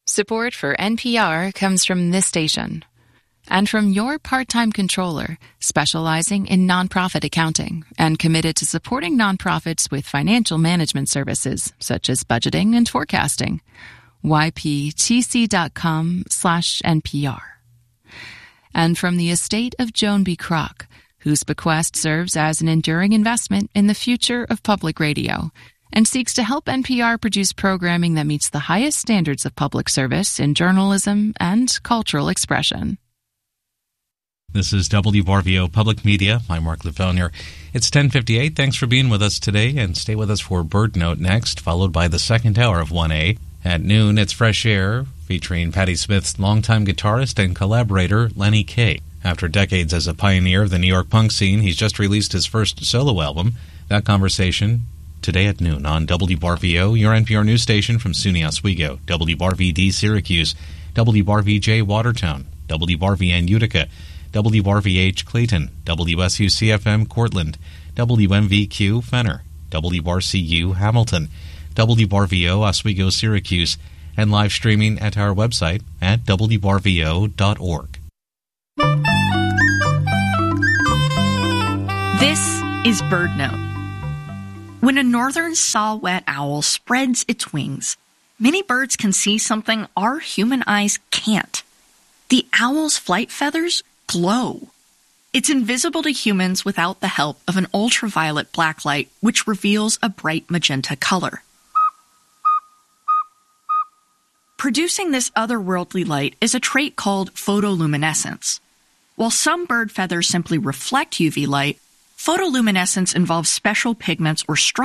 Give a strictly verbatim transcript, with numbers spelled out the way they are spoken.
Support for N P R comes from this station and from your part-time controller specializing in nonprofit accounting and committed to supporting nonprofits with financial management services such as budgeting and forecasting. Y P T C dot com slash N P R. And from the estate of Joan B. Kroc, whose bequest serves as an enduring investment in the future of public radio and seeks to help N P R produce programming that meets the highest standards of public service in journalism and cultural expression. This is W R V O Public Media. I'm Mark Lefonier. It's ten fifty-eight. Thanks for being with us today, and stay with us for Bird Note next, followed by the second hour of one A. At noon, it's Fresh Air, featuring Patti Smith's longtime guitarist and collaborator, Lenny Kaye. After decades as a pioneer of the New York punk scene, he's just released his first solo album. That conversation today at noon on W R V O, your N P R news station from SUNY Oswego, W R V D Syracuse, W R V J Watertown, W R V N Utica, W R V H Clayton, W S U C F M Cortland, W M V Q Fenner, W R C U Hamilton, W R V O Oswego Syracuse, and live streaming at our website at W R V O dot org. This is Bird Note. When a northern saw-whet owl spreads its wings, many birds can see something our human eyes can't. The owl's flight feathers glow. It's invisible to humans without the help of an ultraviolet blacklight, which reveals a bright magenta color. Producing this otherworldly light is a trait called photoluminescence. While some bird feathers simply reflect U V light, photoluminescence involves special pigments or structures